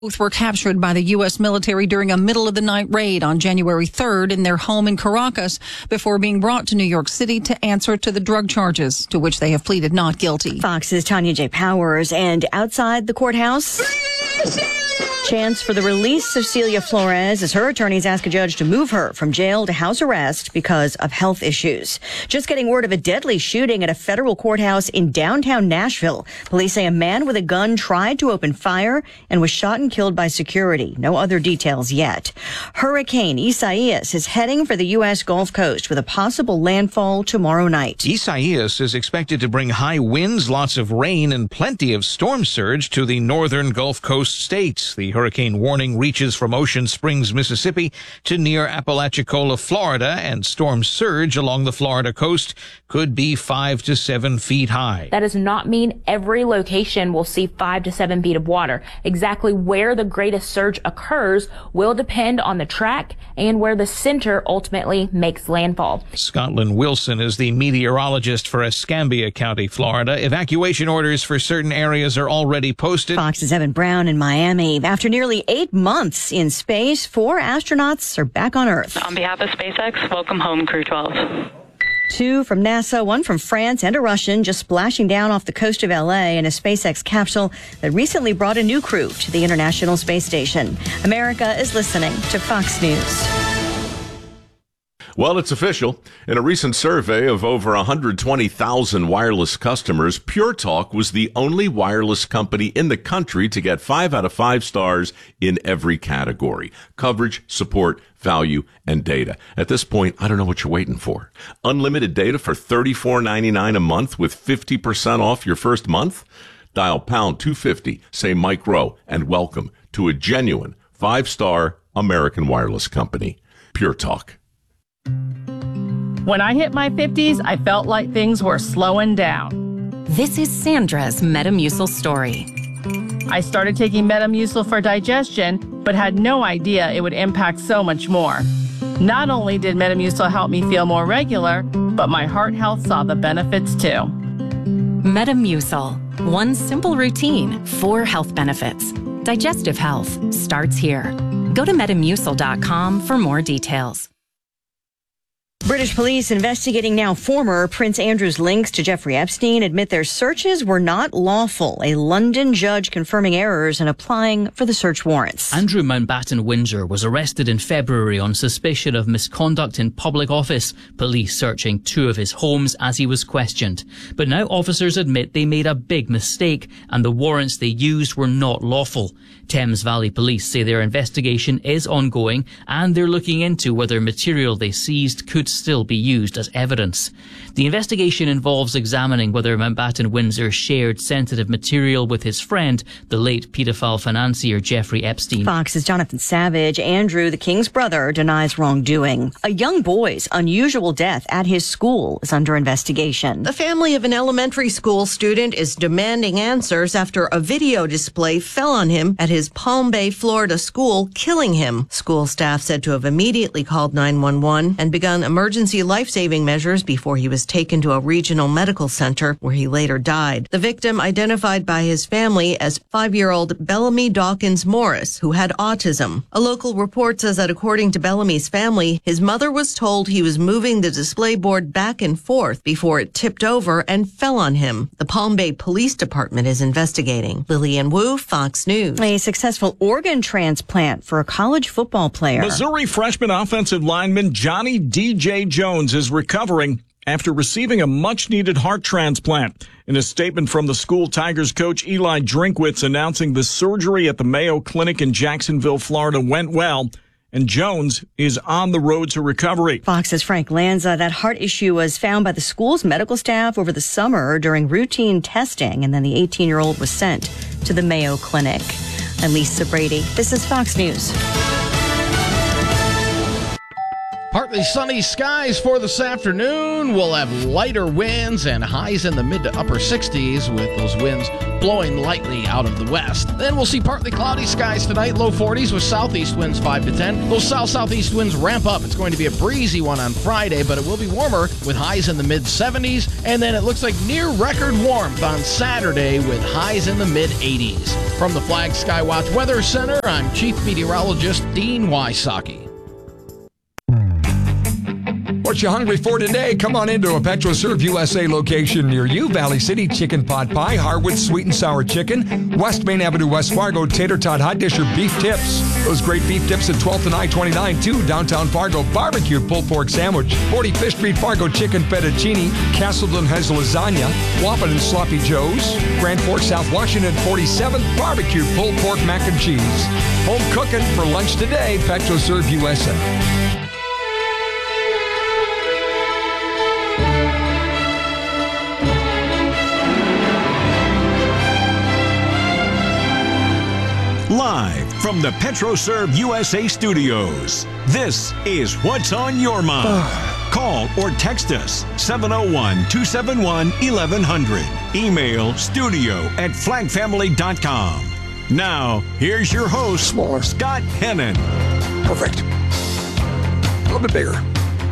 Both were captured by the U.S. military during a middle-of-the-night raid on January 3rd in their home in Caracas before being brought to New York City to answer to the drug charges, to which they have pleaded not guilty. Fox's Tanya J. Powers. And outside the courthouse, chance for the release of Celia Flores as her attorneys ask a judge to move her from jail to house arrest because of health issues. Just getting word of a deadly shooting at a federal courthouse in downtown Nashville. Police say a man with a gun tried to open fire and was shot and killed by security. No other details yet. Hurricane Isaias is heading for the U.S. Gulf Coast with a possible landfall tomorrow night. Isaias is expected to bring high winds, lots of rain, and plenty of storm surge to the northern Gulf Coast states. The hurricane warning reaches from Ocean Springs, Mississippi to near Apalachicola, Florida, and storm surge along the Florida coast could be 5 to 7 feet high. That does not mean every location will see 5 to 7 feet of water. Exactly where the greatest surge occurs will depend on the track and where the center ultimately makes landfall. Scotland Wilson is the meteorologist for Escambia County, Florida. Evacuation orders for certain areas are already posted. Fox's Evan Brown in Miami. After nearly 8 months in space, 4 astronauts are back on Earth. On behalf of SpaceX, welcome home, Crew 12. 2 from NASA, 1 from France, and a Russian just splashing down off the coast of L.A. in a SpaceX capsule that recently brought a new crew to the International Space Station. America is listening to Fox News. Well, it's official. In a recent survey of over 120,000 wireless customers, Pure Talk was the only wireless company in the country to get 5 out of 5 stars in every category: coverage, support, value, and data. At this point, I don't know what you're waiting for. Unlimited data for $34.99 a month with 50% off your first month? Dial pound 250, say Mike Rowe, and welcome to a genuine 5-star American wireless company. Pure Talk. When I hit my 50s, I felt like things were slowing down. This is Sandra's Metamucil story. I started taking Metamucil for digestion, but had no idea it would impact so much more. Not only did Metamucil help me feel more regular, but my heart health saw the benefits too. Metamucil. One simple routine, 4 health benefits. Digestive health starts here. Go to Metamucil.com for more details. British police investigating now former Prince Andrew's links to Jeffrey Epstein admit their searches were not lawful. A London judge confirming errors and applying for the search warrants. Andrew Mountbatten Windsor was arrested in February on suspicion of misconduct in public office, police searching 2 of his homes as he was questioned. But now officers admit they made a big mistake and the warrants they used were not lawful. Thames Valley Police say their investigation is ongoing and they're looking into whether material they seized could still be used as evidence. The investigation involves examining whether Mountbatten Windsor shared sensitive material with his friend, the late paedophile financier Jeffrey Epstein. Fox's Jonathan Savage. Andrew, the king's brother, denies wrongdoing. A young boy's unusual death at his school is under investigation. The family of an elementary school student is demanding answers after a video display fell on him at his Palm Bay, Florida school, killing him. School staff said to have immediately called 911 and begun emergency life-saving measures before he was taken to a regional medical center where he later died. The victim identified by his family as 5-year-old Bellamy Dawkins Morris, who had autism. A local report says that according to Bellamy's family, his mother was told he was moving the display board back and forth before it tipped over and fell on him. The Palm Bay Police Department is investigating. Lillian Wu, Fox News. A successful organ transplant for a college football player. Missouri freshman offensive lineman Johnny D.J. Jones is recovering after receiving a much-needed heart transplant. In a statement from the school, Tigers coach Eli Drinkwitz announcing the surgery at the Mayo Clinic in Jacksonville, Florida went well, and Jones is on the road to recovery. Fox's Frank Lanza. That heart issue was found by the school's medical staff over the summer during routine testing, and then the 18-year-old was sent to the Mayo Clinic. I'm Lisa Brady. This is Fox News. Partly sunny skies for this afternoon. We'll have lighter winds and highs in the mid to upper 60s with those winds blowing lightly out of the west. Then we'll see partly cloudy skies tonight, low 40s with southeast winds 5 to 10. Those south-southeast winds ramp up. It's going to be a breezy one on Friday, but it will be warmer with highs in the mid 70s. And then it looks like near record warmth on Saturday with highs in the mid 80s. From the Flag Skywatch Weather Center, I'm Chief Meteorologist Dean Wysocki. What you hungry for today? Come on into a PetroServe USA location near you. Valley City Chicken Pot Pie, Harwood Sweet and Sour Chicken, West Main Avenue, West Fargo, Tater Tot Hot Dish or Beef Tips. Those great beef tips at 12th and I-29 too. Downtown Fargo, barbecued pulled pork sandwich, 45th Street Fargo chicken fettuccine, Castleton has lasagna, Waupun and Sloppy Joe's, Grand Forks, South Washington, 47th barbecued pulled pork mac and cheese. Home cooking for lunch today, PetroServe USA. Live from the PetroServe USA studios, this is What's on Your Mind. Call or text us 701-271-1100. Email studio@flagfamily.com. Now, here's your host, Scott Hennon. Perfect. A little bit bigger.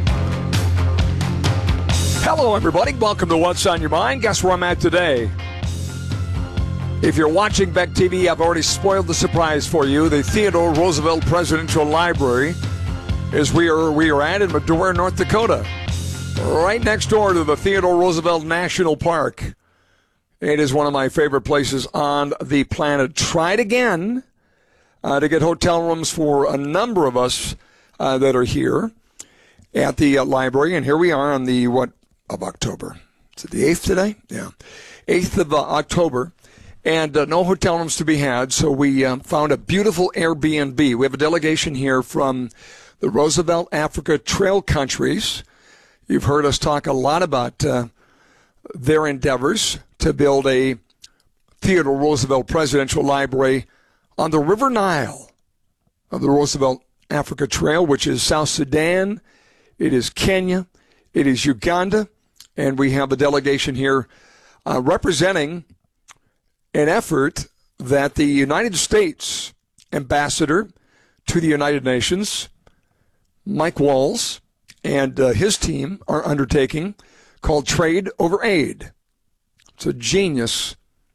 Hello, everybody. Welcome to What's on Your Mind. Guess where I'm at today? If you're watching Beck TV, I've already spoiled the surprise for you. The Theodore Roosevelt Presidential Library is we are at in Medora, North Dakota, right next door to the Theodore Roosevelt National Park. It is one of my favorite places on the planet. Tried again to get hotel rooms for a number of us that are here at the library, and here we are on the of October. Is it the 8th today? Yeah, 8th of October. And no hotel rooms to be had, so we found a beautiful Airbnb. We have a delegation here from the Roosevelt Africa Trail Countries. You've heard us talk a lot about their endeavors to build a Theodore Roosevelt Presidential Library on the River Nile of the Roosevelt Africa Trail, which is South Sudan, it is Kenya, it is Uganda, and we have a delegation here representing an effort that the United States ambassador to the United Nations, Mike Walls, and his team are undertaking called Trade Over Aid. It's a genius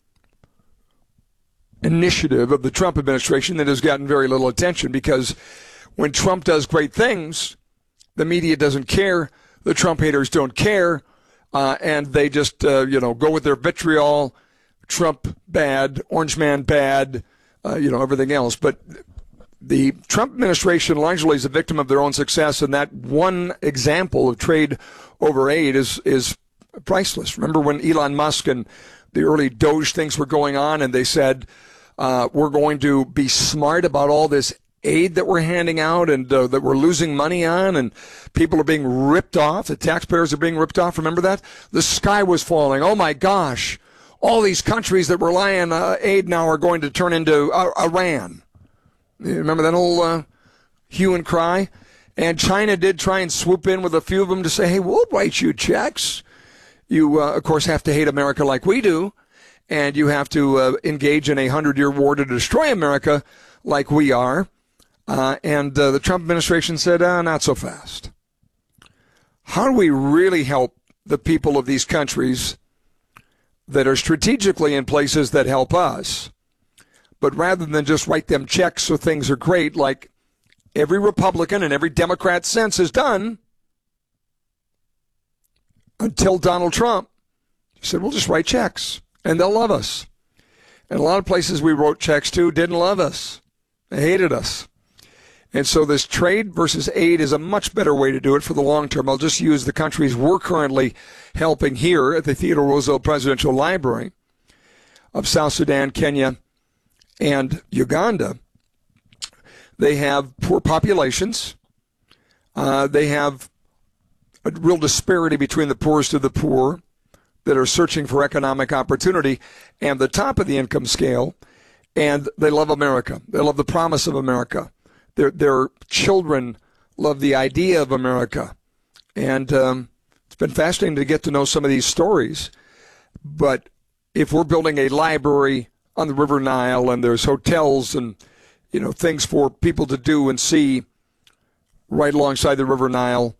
initiative of the Trump administration that has gotten very little attention because when Trump does great things, the media doesn't care, the Trump haters don't care, and they just go with their vitriol. Trump bad, Orange Man bad, everything else. But the Trump administration largely is a victim of their own success, and that one example of trade over aid is priceless. Remember when Elon Musk and the early Doge things were going on, and they said, we're going to be smart about all this aid that we're handing out and that we're losing money on, and people are being ripped off. The taxpayers are being ripped off. Remember that? The sky was falling. Oh, my gosh. All these countries that rely on aid now are going to turn into Iran. You remember that whole hue and cry? And China did try and swoop in with a few of them to say, hey, we'll write you checks. You, of course, have to hate America like we do, and you have to engage in a 100-year war to destroy America like we are. And the Trump administration said, not so fast. How do we really help the people of these countries that are strategically in places that help us, but rather than just write them checks so things are great, like every Republican and every Democrat since has done until Donald Trump, he said, we'll just write checks and they'll love us. And a lot of places we wrote checks to didn't love us. They hated us. And so this trade versus aid is a much better way to do it for the long term. I'll just use the countries we're currently helping here at the Theodore Roosevelt Presidential Library of South Sudan, Kenya, and Uganda. They have poor populations. They have a real disparity between the poorest of the poor that are searching for economic opportunity and the top of the income scale. And they love America. They love the promise of America. Their children love the idea of America. And it's been fascinating to get to know some of these stories. But if we're building a library on the River Nile and there's hotels and, things for people to do and see right alongside the River Nile,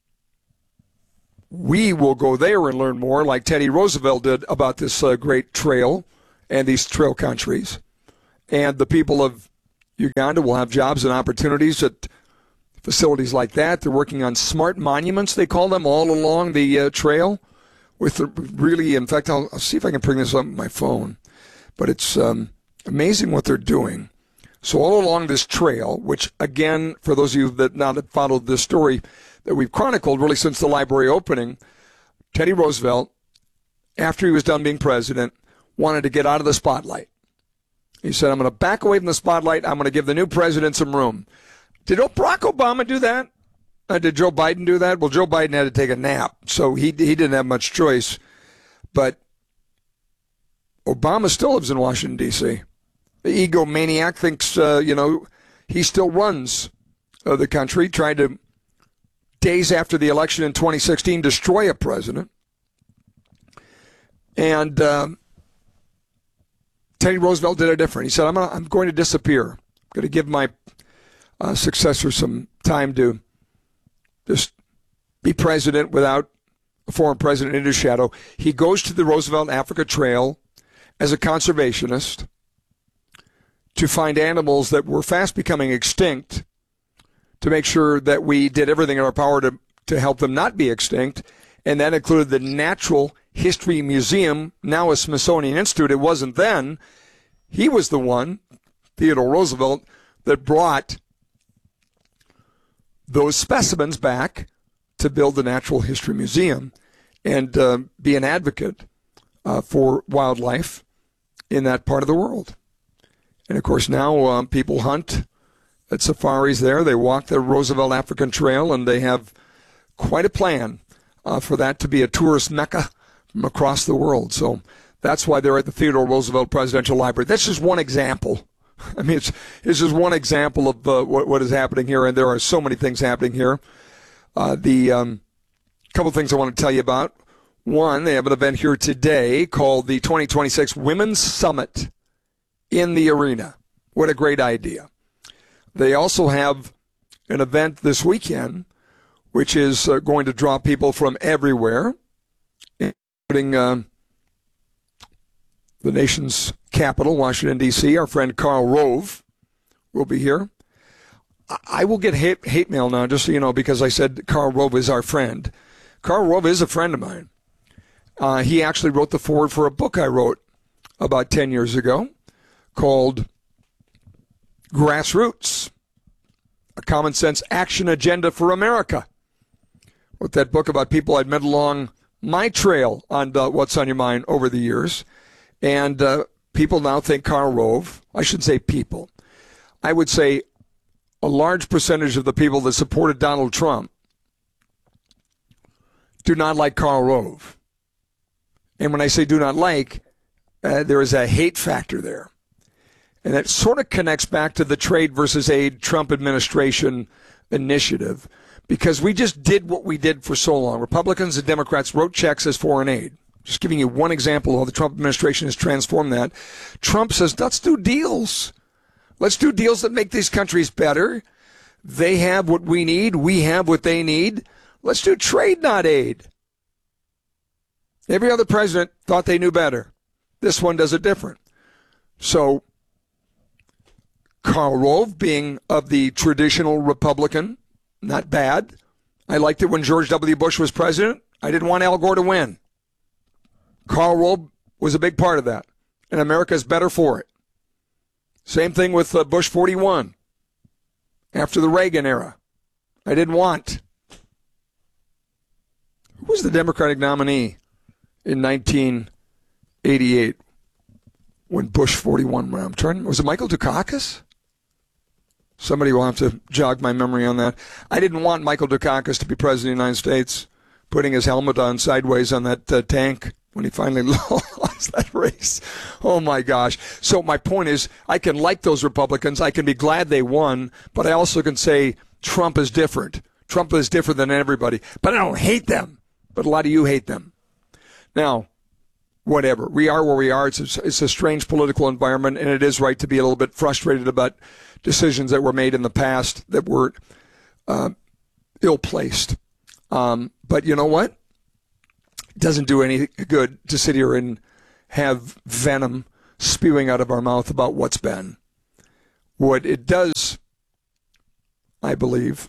we will go there and learn more like Teddy Roosevelt did about this great trail and these trail countries. And the people of Uganda will have jobs and opportunities at facilities like that. They're working on smart monuments, they call them, all along the trail. With really, in fact, I'll see if I can bring this up on my phone. But it's amazing what they're doing. So all along this trail, which, again, for those of you that now that followed this story that we've chronicled really since the library opening, Teddy Roosevelt, after he was done being president, wanted to get out of the spotlight. He said, I'm going to back away from the spotlight. I'm going to give the new president some room. Did Barack Obama do that? Did Joe Biden do that? Well, Joe Biden had to take a nap, so he didn't have much choice. But Obama still lives in Washington, D.C. The egomaniac thinks, he still runs the country, tried to, days after the election in 2016, destroy a president. And Teddy Roosevelt did it different. He said, I'm going to disappear. I'm going to give my successor some time to just be president without a former president in his shadow. He goes to the Roosevelt Africa Trail as a conservationist to find animals that were fast becoming extinct, to make sure that we did everything in our power to help them not be extinct. And that included the Natural History Museum, now a Smithsonian Institute. It wasn't then. He was the one, Theodore Roosevelt, that brought those specimens back to build the Natural History Museum and be an advocate for wildlife in that part of the world. And, of course, now people hunt at safaris there. They walk the Roosevelt African Trail, and they have quite a plan for that to be a tourist mecca from across the world. So that's why they're at the Theodore Roosevelt Presidential Library. That's just one example. I mean, it's just one example of what is happening here, and there are so many things happening here. The couple of things I want to tell you about. One, they have an event here today called the 2026 Women's Summit in the Arena. What a great idea. They also have an event this weekend, which is going to draw people from everywhere, including the nation's capital, Washington, D.C. Our friend Karl Rove will be here. I will get hate mail now, just so you know, because I said Karl Rove is our friend. Karl Rove is a friend of mine. He actually wrote the foreword for a book I wrote about 10 years ago called Grassroots, a common sense action agenda for America. Wrote that book about people I'd met along my trail on What's on Your Mind over the years. And people now think Karl Rove, I shouldn't say people, I would say a large percentage of the people that supported Donald Trump do not like Karl Rove. And when I say do not like, there is a hate factor there. And that sort of connects back to the trade versus aid Trump administration initiative, because we just did what we did for so long. Republicans and Democrats wrote checks as foreign aid. Just giving you one example of how the Trump administration has transformed that. Trump says, let's do deals. Let's do deals that make these countries better. They have what we need. We have what they need. Let's do trade, not aid. Every other president thought they knew better. This one does it different. So Karl Rove, being of the traditional Republican, not bad. I liked it when George W. Bush was president. I didn't want Al Gore to win. Karl Rove was a big part of that, and America is better for it. Same thing with Bush 41 after the Reagan era. I didn't want. Who was the Democratic nominee in 1988 when Bush 41 went? Was it Michael Dukakis? Somebody will have to jog my memory on that. I didn't want Michael Dukakis to be president of the United States, putting his helmet on sideways on that tank when he finally lost that race. Oh, my gosh. So my point is, I can like those Republicans. I can be glad they won, but I also can say Trump is different. Trump is different than everybody. But I don't hate them. But a lot of you hate them. Now, whatever. We are where we are. It's a strange political environment, and it is right to be a little bit frustrated about decisions that were made in the past that were ill-placed. But you know what? It doesn't do any good to sit here and have venom spewing out of our mouth about what's been. What it does, I believe,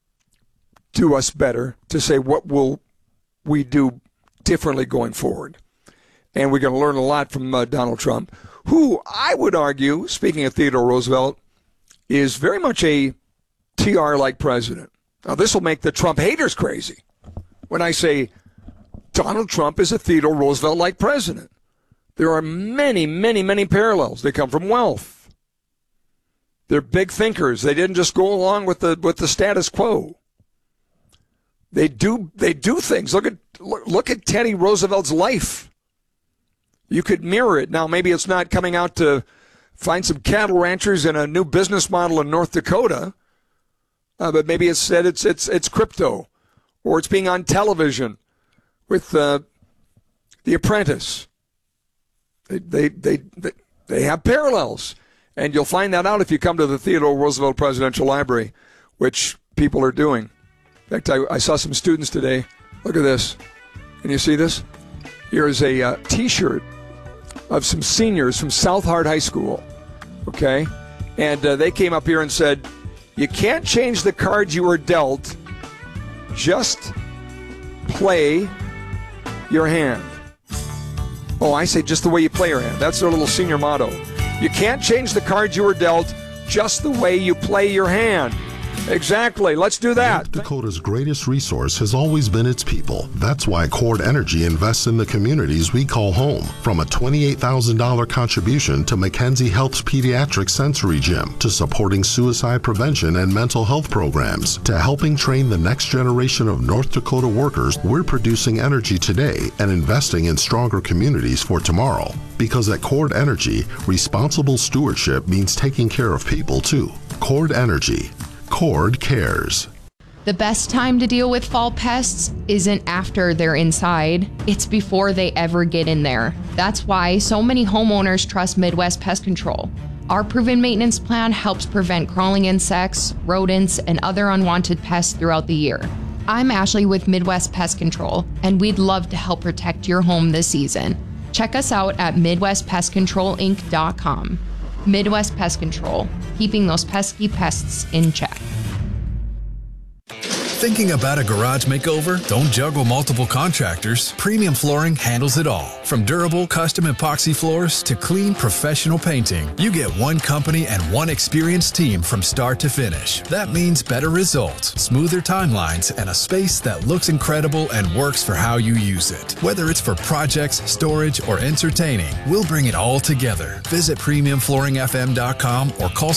do us better to say what will we do differently going forward. And we're going to learn a lot from Donald Trump, who I would argue, speaking of Theodore Roosevelt, is very much a TR-like president. Now, this will make the Trump haters crazy when I say Donald Trump is a Theodore Roosevelt-like president. There are many, many, many parallels. They come from wealth. They're big thinkers. They didn't just go along with the status quo. They do things. Look at Teddy Roosevelt's life. You could mirror it. Now, maybe it's not coming out to find some cattle ranchers and a new business model in North Dakota, but maybe it's said it's crypto, or it's being on television with The Apprentice. They have parallels, and you'll find that out if you come to the Theodore Roosevelt Presidential Library, which people are doing. In fact, I saw some students today. Look at this. Can you see this? Here is a T-shirt of some seniors from South Hart High School, okay? And they came up here and said, you can't change the cards you were dealt, just play your hand. Oh, I say just the way you play your hand. That's their little senior motto. You can't change the cards you were dealt, just the way you play your hand. Exactly. Let's do that. North Dakota's greatest resource has always been its people. That's why Cord Energy invests in the communities we call home. From a $28,000 contribution to Mackenzie Health's Pediatric Sensory Gym, to supporting suicide prevention and mental health programs, to helping train the next generation of North Dakota workers, we're producing energy today and investing in stronger communities for tomorrow. Because at Cord Energy, responsible stewardship means taking care of people too. Cord Energy. Cord cares. The best time to deal with fall pests isn't after they're inside, it's before they ever get in there. That's why so many homeowners trust Midwest Pest Control. Our proven maintenance plan helps prevent crawling insects, rodents, and other unwanted pests throughout the year. I'm Ashley with Midwest Pest Control, and we'd love to help protect your home this season. Check us out at MidwestPestControlInc.com. Midwest Pest Control, keeping those pesky pests in check. Thinking about a garage makeover? Don't juggle multiple contractors. Premium Flooring handles it all. From durable, custom epoxy floors to clean, professional painting. You get one company and one experienced team from start to finish. That means better results, smoother timelines, and a space that looks incredible and works for how you use it. Whether it's for projects, storage, or entertaining, we'll bring it all together. Visit PremiumFlooringFM.com or call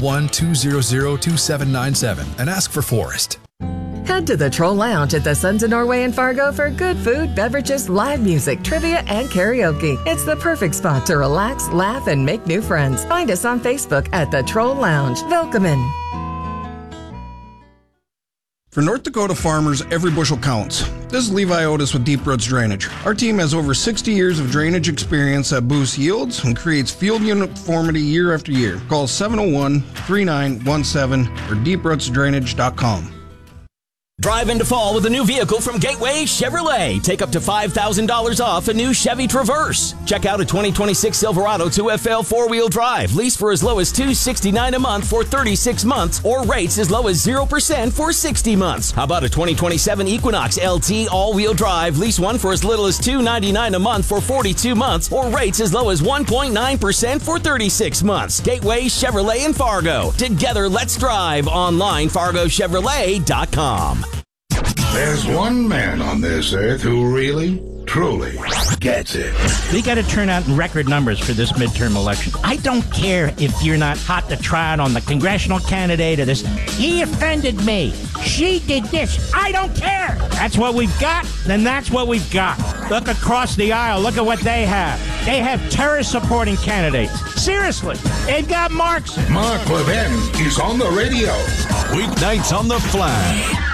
701-200-2797 and ask for Forrest. Head to the Troll Lounge at the Sons of Norway in Fargo for good food, beverages, live music, trivia, and karaoke. It's the perfect spot to relax, laugh, and make new friends. Find us on Facebook at the Troll Lounge. Welcome. For North Dakota farmers, every bushel counts. This is Levi Otis with Deep Roots Drainage. Our team has over 60 years of drainage experience that boosts yields and creates field uniformity year after year. Call 701-3917 or deeprootsdrainage.com. Drive into fall with a new vehicle from Gateway Chevrolet. Take up to $5,000 off a new Chevy Traverse. Check out a 2026 Silverado 2FL four-wheel drive. Lease for as low as $269 a month for 36 months or rates as low as 0% for 60 months. How about a 2027 Equinox LT all-wheel drive? Lease one for as little as $299 a month for 42 months or rates as low as 1.9% for 36 months. Gateway Chevrolet in Fargo. Together, let's drive. Online, FargoChevrolet.com. There's one man on this earth who really, truly gets it. We got to turn out in record numbers for this midterm election. I don't care if you're not hot to trot on the congressional candidate or this. He offended me. She did this. I don't care. That's what we've got, then that's what we've got. Look across the aisle. Look at what they have. They have terror-supporting candidates. Seriously, they've got Marx. Mark Levin is on the radio. Weeknights on the Flag.